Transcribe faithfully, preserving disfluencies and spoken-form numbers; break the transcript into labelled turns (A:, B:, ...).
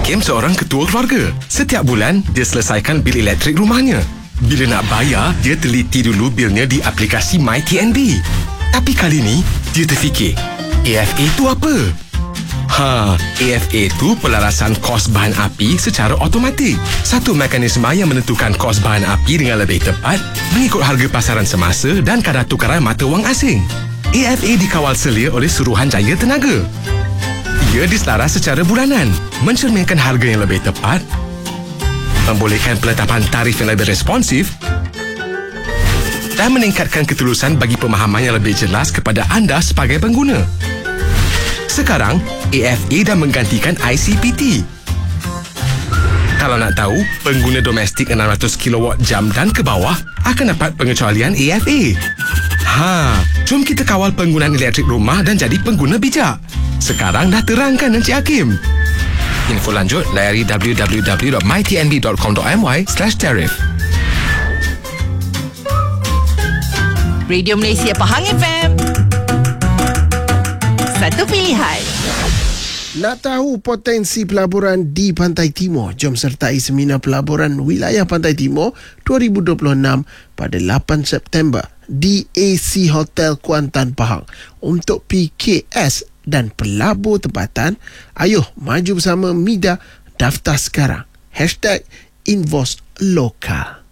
A: Hakim seorang ketua keluarga. Setiap bulan, dia selesaikan bil elektrik rumahnya. Bila nak bayar, dia teliti dulu bilnya di aplikasi MyTNB. Tapi kali ni, dia terfikir, A F A tu apa? Ha, A F A tu pelarasan kos bahan api secara automatik. Satu mekanisme yang menentukan kos bahan api dengan lebih tepat mengikut harga pasaran semasa dan kadar tukaran mata wang asing. A F A dikawal selia oleh Suruhanjaya Tenaga. Ia diselaras secara bulanan, mencerminkan harga yang lebih tepat, membolehkan penetapan tarif yang lebih responsif dan meningkatkan ketulusan bagi pemahaman yang lebih jelas kepada anda sebagai pengguna. Sekarang, A F A dah menggantikan I C P T. Kalau nak tahu, pengguna domestik enam ratus kilowatt jam dan ke bawah akan dapat pengecualian A F A. Ha, jom kita kawal penggunaan elektrik rumah dan jadi pengguna bijak. Sekarang dah terang kan, Encik Hakim? Info lanjut, layari w w w dot my t n b dot com dot m y slash tarif.
B: Radio Malaysia Pahang F M. Satu pilihan.
C: Nak tahu potensi pelaburan di Pantai Timur? Jom sertai seminar pelaburan wilayah Pantai Timur dua ribu dua puluh enam pada lapan September di A C Hotel Kuantan Pahang. Untuk P K S dan pelabur tempatan, ayuh maju bersama Mida. Daftar sekarang. Hashtag Invos Lokal.